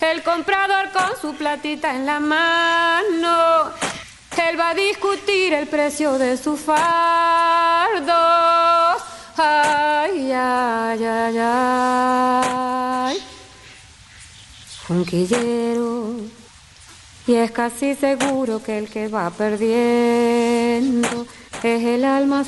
El comprador con su platita en la mano, él va a discutir el precio de su fardo. Ay, ay, ay, ay. Un quillero, y es casi seguro que el que va perdiendo es el alma